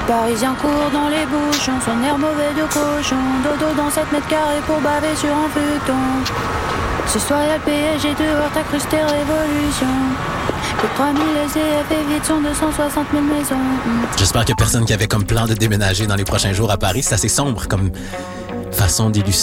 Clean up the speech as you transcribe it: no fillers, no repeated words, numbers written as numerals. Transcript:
Parisiens courent dans les bouchons, son air mauvais de cochon. Dodo dans 7 mètres carrés pour baver sur un futon. Ce soir y'a le PSG dehors, t'as cru c'était révolution. Les 3000 SDF évitent son 260 000 maisons. J'espère que personne qui avait comme plan de déménager dans les prochains jours à Paris, c'est assez sombre comme façon d'illustrer